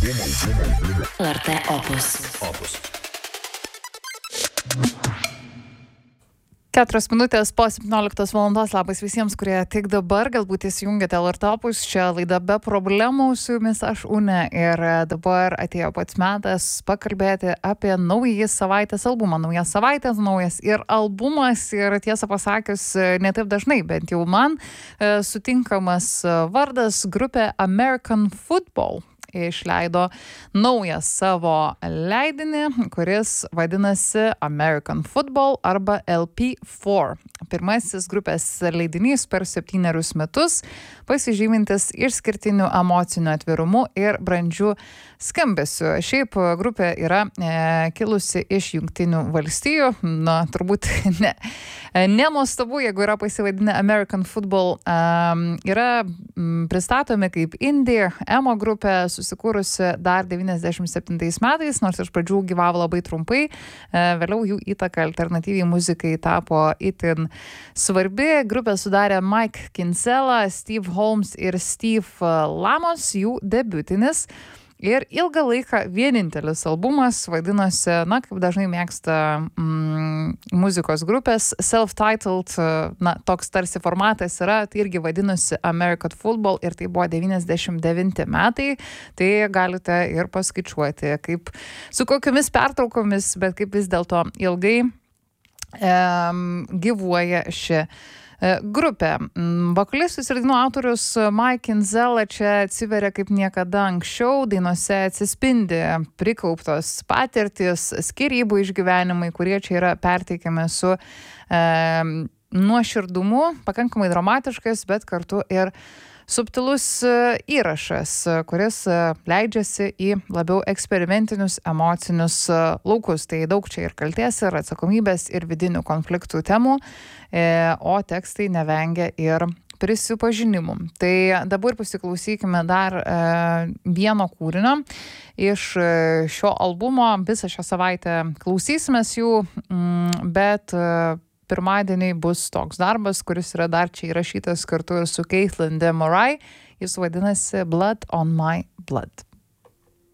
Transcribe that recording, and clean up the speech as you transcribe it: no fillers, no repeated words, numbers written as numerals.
LRT Opus. 4 minutės po 17 valandos. Labas visiems, kurie tik dabar galbūt įsijungėte LRT Opus. Čia laida be problemų, su jumis aš Une. Ir dabar atėjo pats metas pakalbėti apie naująjį savaitės albumą. Naujas savaitės, naujas ir albumas. Ir tiesą pasakius, ne taip dažnai, bent jau man sutinkamas vardas grupė American Football išleido naują savo leidinį, kuris vadinasi American Football arba LP4. Pirmasis grupės leidinys per 7 metus, pasižymintis išskirtiniu emociniu atvirumu ir brandžiu skambesiu. Šiaip grupė yra kilusi iš Jungtinių valstijų. Na, turbūt nenuostabu, jeigu yra pasivadinę American Football. Yra pristatomi kaip indie, emo grupė, susikūrusi dar 97 metais, nors iš pradžių gyvavo labai trumpai. Vėliau jų įtaka alternatyviai muzikai tapo itin svarbi. Grupę sudarė Mike Kinsella, Steve Holmes ir Steve Lamos, jų debiutinis. Ir ilgą laiką vienintelis albumas vadinosi, na, kaip dažnai mėgsta muzikos grupės, self-titled, na, toks tarsi formatas yra, tai irgi vadinosi American Football ir tai buvo 99 metai, tai galite ir paskaičiuoti, kaip, su kokiamis pertraukomis, bet kaip vis dėlto ilgai gyvuoja ši grupė. Vokalistas ir dainų autorius Mike Kinsella čia atsiveria kaip niekada anksčiau. Dainose atsispindi prikauptos patirtis, skyrybų išgyvenimai, kurie čia yra perteikiami su nuoširdumu, pakankamai dramatiškas, bet kartu ir subtilus įrašas, kuris leidžiasi į labiau eksperimentinius emocinius laukus. Tai daug čia ir kaltės, ir atsakomybės, ir vidinių konfliktų temų, o tekstai nevengia ir prisipažinimų. Tai dabar pasiklausykime dar vieno kūrinio iš šio albumo. Visą šią savaitę klausysimės jų, bet pirmadienį bus toks darbas, kuris yra dar čia įrašytas kartu ir su Caitlin Demorai. Jis vadinasi Blood on My Blood.